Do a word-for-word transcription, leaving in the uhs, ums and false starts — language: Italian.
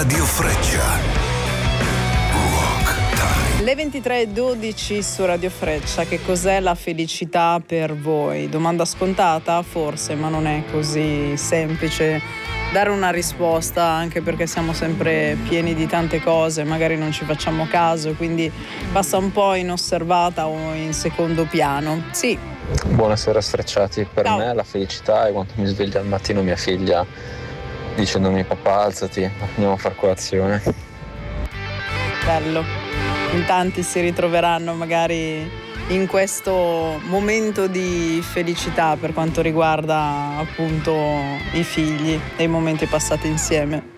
Radio Freccia. Le ventitré e dodici su Radio Freccia. Che cos'è la felicità per voi? Domanda scontata? Forse, ma non è così semplice dare una risposta, anche perché siamo sempre pieni di tante cose, magari non ci facciamo caso, quindi passa un po' inosservata o in secondo piano. Sì. Buonasera Sfrecciati. Per Ciao. me la felicità è quando mi sveglia al mattino mia figlia dicendomi: papà, alzati, andiamo a far colazione. Bello. In tanti si ritroveranno magari in questo momento di felicità per quanto riguarda appunto i figli e i momenti passati insieme.